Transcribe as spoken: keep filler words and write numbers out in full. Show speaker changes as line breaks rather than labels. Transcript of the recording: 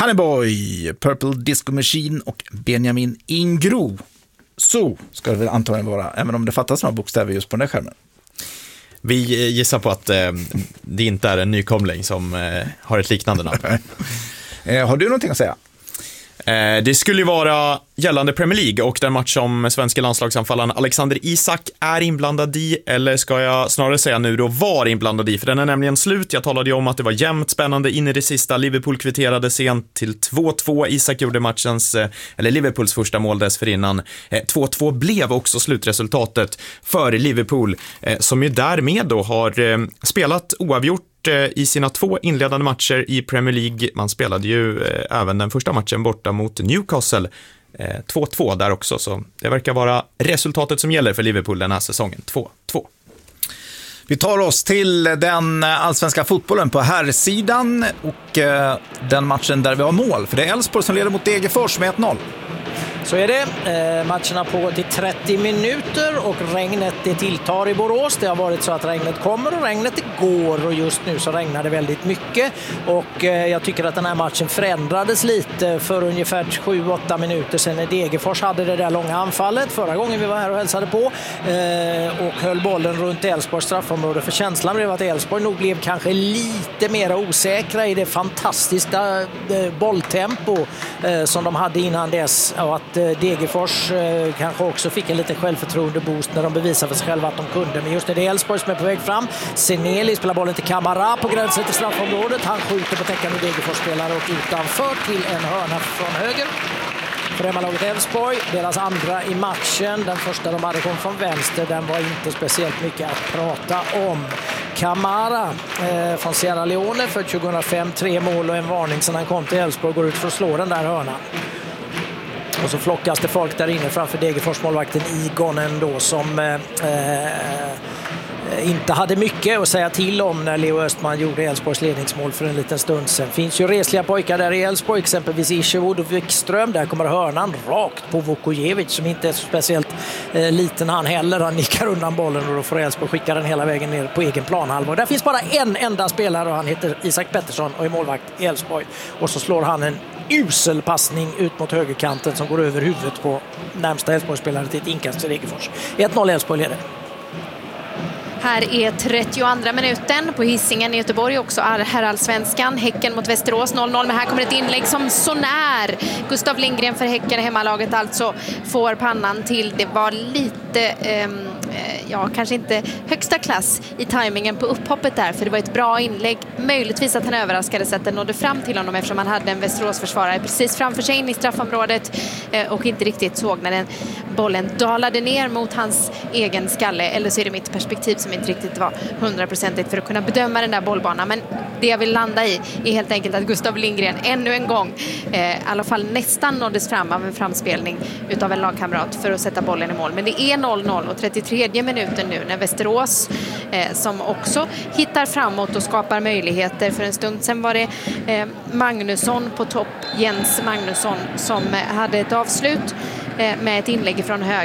Honeyboy, Purple Disco Machine och Benjamin Ingrosso. Så ska det väl antagligen vara, även om det fattas några bokstäver just på den här skärmen.
Vi gissar på att eh, det inte är en nykomling som eh, har ett liknande namn.
eh, har du någonting att säga?
Eh, det skulle ju vara gällande Premier League och den match som svenska landslagsanfallaren Alexander Isak är inblandad i, eller ska jag snarare säga nu då var inblandad i, för den är nämligen slut. Jag talade ju om att det var jämnt spännande in i det sista. Liverpool kvitterade sent till två två. Isak gjorde matchens, eller Liverpools första mål dessförinnan. Eh, två två blev också slutresultatet för Liverpool, eh, som ju därmed då har eh, spelat oavgjort i sina två inledande matcher i Premier League. Man spelade ju eh, även den första matchen borta mot Newcastle eh, två två där också, så det verkar vara resultatet som gäller för Liverpool den här säsongen, två två.
Vi tar oss till den allsvenska fotbollen på herrsidan och eh, den matchen där vi har mål, för det är Elfsborg som leder mot Degerfors med ett noll.
Så är det. Eh, matcherna på till trettio minuter och regnet det tilltar i Borås. Det har varit så att regnet kommer och regnet det går, och just nu så regnar det väldigt mycket. Och eh, jag tycker att den här matchen förändrades lite för ungefär sju åtta minuter sedan när Degerfors hade det där långa anfallet förra gången vi var här och hälsade på eh, och höll bollen runt Elfsborgs straffområde. För känslan blev att Elfsborg nog blev kanske lite mer osäkra i det fantastiska eh, bolltempo eh, som de hade innan dess, och att Degerfors eh, kanske också fick en liten självförtroende-boost när de bevisade för sig själva att de kunde. Men just när det är Elfsborg som är på väg fram, Seneli spelar bollen till Kamara på gränsen till straffområdet. Han skjuter på täckande Degerfors-spelare och utanför till en hörna från höger. För hemmalaget Elfsborg, deras andra i matchen. Den första de hade kom från vänster, den var inte speciellt mycket att prata om. Kamara eh, från Sierra Leone för tjugohundrafem, tre mål och en varning sedan han kom till Elfsborg, går ut för att slå den där hörnan. Och så flockas det folk där inne framför Degerfors målvakten Igonen då, som eh, inte hade mycket att säga till om när Leo Östman gjorde Elfsborgs ledningsmål för en liten stund sedan. Finns ju resliga pojkar där i Elfsborg, exempelvis Isherwood och Wikström. Där kommer hörnan rakt på Vukojevic som inte är så speciellt eh, liten han heller. Han nickar undan bollen och då får Elfsborg skicka den hela vägen ner på egen planhalva. Där finns bara en enda spelare och han heter Isak Pettersson och är målvakt i Elfsborg. Och så slår han en usel passning ut mot högerkanten som går över huvudet på närmsta Elfsborgsspelare till ett inkast till Degerfors. ett noll Elfsborg leder.
Här är trettioandra minuten på Hisingen i Göteborg, också herrallsvenskan. Häcken mot Västerås noll noll, men här kommer ett inlägg som sånär. Gustav Lindgren för Häcken, hemmalaget alltså, får pannan till. Det var lite, um, ja kanske inte högsta klass i tajmingen på upphoppet där, för det var ett bra inlägg. Möjligtvis att han överraskades att den nådde fram till honom eftersom han hade en Västerås-försvarare precis framför sig in i straffområdet och inte riktigt såg när den bollen dalade ner mot hans egen skalle, eller så är det mitt perspektiv som inte riktigt var hundraprocentigt för att kunna bedöma den där bollbanan. Men det jag vill landa i är helt enkelt att Gustav Lindgren ännu en gång eh, i alla fall nästan nåddes fram av en framspelning utav en lagkamrat för att sätta bollen i mål. Men det är noll noll och trettiotredje minuten nu när Västerås eh, som också hittar framåt och skapar möjligheter. För en stund sedan var det eh, Magnusson på topp, Jens Magnusson, som eh, hade ett avslut eh, med ett inlägg från höger.